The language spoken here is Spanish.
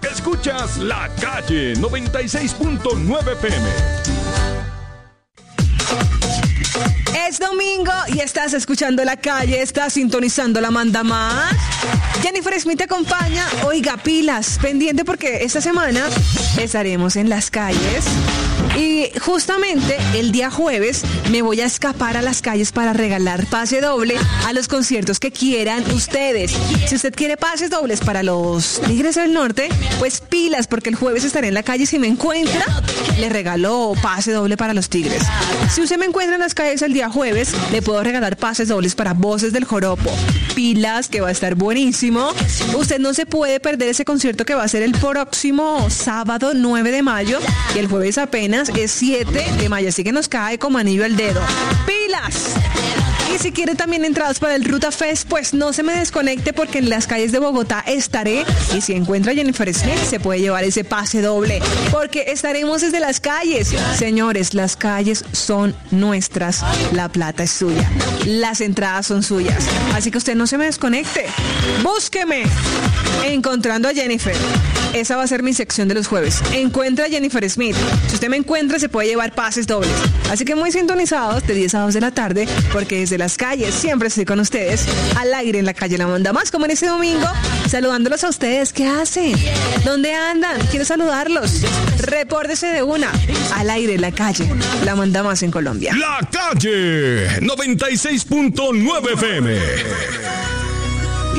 Escuchas La Calle 96.9 FM. Es domingo y estás escuchando La Calle, estás sintonizando La Manda Más. Jennifer Smith te acompaña. Oiga, pilas, pendiente porque esta semana estaremos en las calles. Y justamente el día jueves me voy a escapar a las calles para regalar pase doble a los conciertos que quieran ustedes. Si usted quiere pases dobles para los Tigres del Norte, pues pilas, porque el jueves estaré en la calle. Si me encuentra, le regalo pase doble para los Tigres. Si usted me encuentra en las calles el día jueves, le puedo regalar pases dobles para Voces del Joropo. Pilas, que va a estar buenísimo. Usted no se puede perder ese concierto que va a ser el próximo sábado 9 de mayo y el jueves apenas es 7 de mayo, así que nos cae como anillo al dedo. ¡Pilas! Y si quiere también entradas para el Ruta Fest, pues no se me desconecte porque en las calles de Bogotá estaré. Y si encuentra a Jennifer Smith, se puede llevar ese pase doble, porque estaremos desde las calles. Señores, las calles son nuestras, la plata es suya, las entradas son suyas. Así que usted no se me desconecte. Búsqueme encontrando a Jennifer. Esa va a ser mi sección de los jueves. Encuentra a Jennifer Smith. Si usted me encuentra, se puede llevar pases dobles. Así que muy sintonizados de 10 a 2 de la tarde, porque desde las calles siempre estoy con ustedes, al aire en La Calle La Manda Más, como en este domingo, saludándolos a ustedes. ¿Qué hacen? ¿Dónde andan? Quiero saludarlos. Repórtese de una. Al aire en La Calle La Manda Más en Colombia. La Calle 96.9 FM.